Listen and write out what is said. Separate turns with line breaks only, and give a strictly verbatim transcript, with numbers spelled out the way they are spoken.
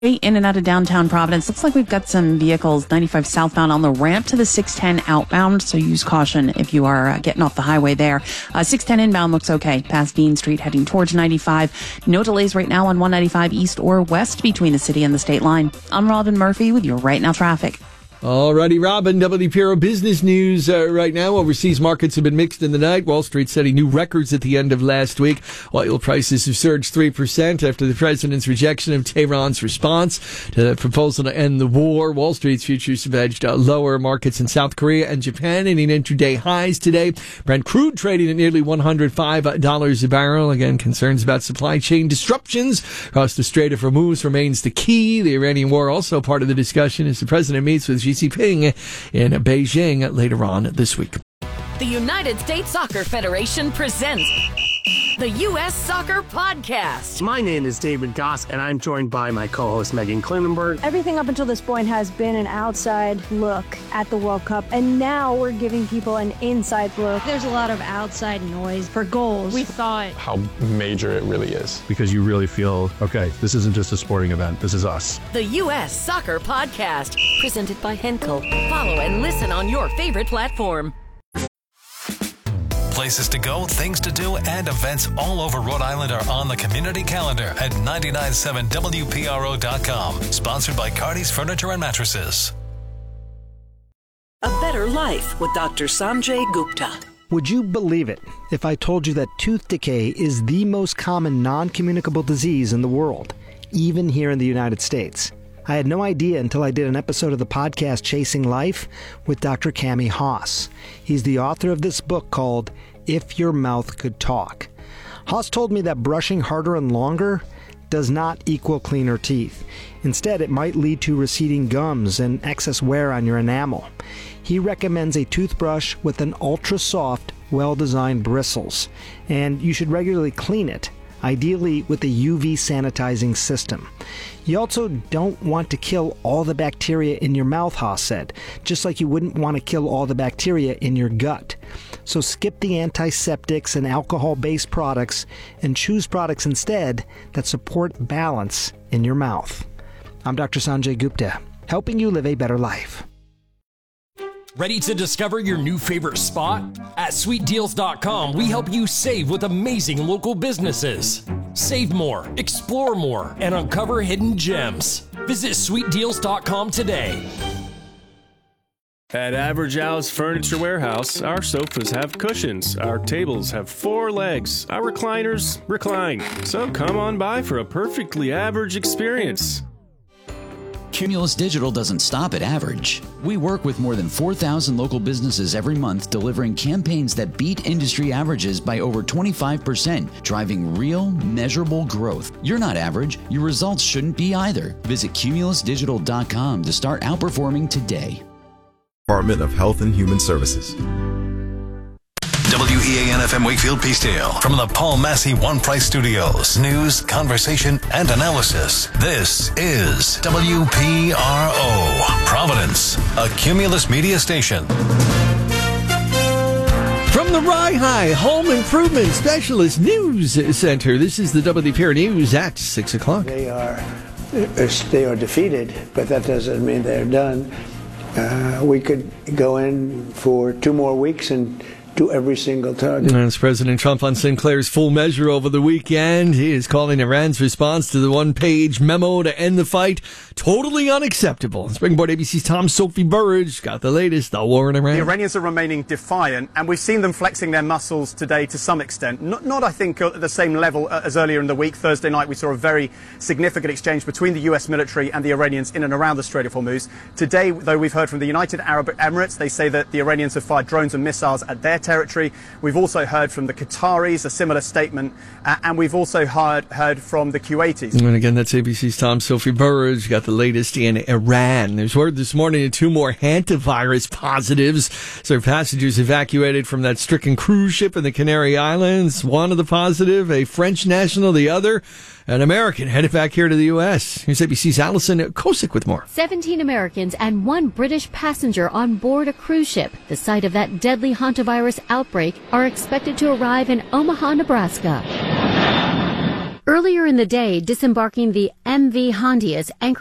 In and out of downtown Providence. Looks like we've got some vehicles ninety-five southbound on the ramp to the six ten outbound, so use caution if you are uh, getting off the highway there. Uh, six ten inbound looks okay past Dean Street heading towards ninety-five. No delays right now on one ninety-five east or west between the city and the state line. I'm Robin Murphy with your Right Now traffic.
Alrighty, Robin, W P R O Business News uh, right now. Overseas markets have been mixed in the night. Wall Street setting new records at the end of last week. Oil prices have surged three percent after the president's rejection of Tehran's response to the proposal to end the war. Wall Street's futures have edged uh, lower. Markets in South Korea and Japan hitting intraday highs today. Brent crude trading at nearly one hundred five dollars a barrel. Again, concerns about supply chain disruptions across the Strait of Hormuz remains the key. The Iranian war also part of the discussion as the president meets with Xi Jinping in Beijing later on this week.
The United States Soccer Federation presents the U S Soccer Podcast.
My name is David Goss, and I'm joined by my co-host Megan Klinenberg.
Everything up until this point has been an outside look at the World Cup, and now we're giving people an inside look.
There's a lot of outside noise for goals. We thought
how major it really is.
Because you really feel, okay, this isn't just a sporting event, this is us.
The U S Soccer Podcast, presented by Henkel. Follow and listen on your favorite platform.
Places to go, things to do, and events all over Rhode Island are on the community calendar at nine nine seven W P R O dot com. Sponsored by Cardi's Furniture and Mattresses.
A Better Life with Doctor Sanjay Gupta.
Would you believe it if I told you that tooth decay is the most common non-communicable disease in the world, even here in the United States? I had no idea until I did an episode of the podcast Chasing Life with Doctor Cami Haas. He's the author of this book called If Your Mouth Could Talk. Haas told me that brushing harder and longer does not equal cleaner teeth. Instead, it might lead to receding gums and excess wear on your enamel. He recommends a toothbrush with an ultra-soft, well-designed bristles, and you should regularly clean it, ideally with a U V sanitizing system. You also don't want to kill all the bacteria in your mouth, Haas said, just like you wouldn't want to kill all the bacteria in your gut. So skip the antiseptics and alcohol-based products and choose products instead that support balance in your mouth. I'm Doctor Sanjay Gupta, helping you live a better life.
Ready to discover your new favorite spot? At sweet deals dot com, we help you save with amazing local businesses. Save more, explore more, and uncover hidden gems. Visit sweet deals dot com today.
At Average Al's Furniture Warehouse, our sofas have cushions, our tables have four legs, our recliners recline. So come on by for a perfectly average experience.
Cumulus Digital doesn't stop at average. We work with more than four thousand local businesses every month, delivering campaigns that beat industry averages by over twenty-five percent, driving real, measurable growth. You're not average. Your results shouldn't be either. Visit cumulus digital dot com to start outperforming today.
Department of Health and Human Services.
W E A N F M Wakefield Peacedale from the Paul Massey One Price Studios. News, conversation, and analysis. This is W P R O Providence, a Cumulus media station.
From the Rye High Home Improvement Specialist News Center, this is the W P R News at six o'clock.
They are, they are defeated, but that doesn't mean they're done. Uh, we could go in for two more weeks and to every single target.
That's President Trump on Sinclair's Full Measure over the weekend. He is calling Iran's response to the one-page memo to end the fight totally unacceptable. Springboard A B C's Tom Sophie Burridge got the latest. The war in Iran.
The Iranians are remaining defiant, and we've seen them flexing their muscles today to some extent. Not, not I think, at the same level as earlier in the week. Thursday night, we saw a very significant exchange between the U S military and the Iranians in and around the Strait of Hormuz. Today, though, we've heard from the United Arab Emirates. They say that the Iranians have fired drones and missiles at their territory. We've also heard from the Qataris, a similar statement, uh, and we've also heard, heard from the Kuwaitis.
And again, that's A B C's Tom Sophie Burridge. Got the latest in Iran. There's word this morning of two more hantavirus positives. So passengers evacuated from that stricken cruise ship in the Canary Islands. One of the positive, a French national, the other an American, headed back here to the U S. Here's A B C's Allison Kosick with more.
seventeen Americans and one British passenger on board a cruise ship, the site of that deadly hantavirus outbreak, are expected to arrive in Omaha, Nebraska. Earlier in the day, disembarking the M V Hondius anchored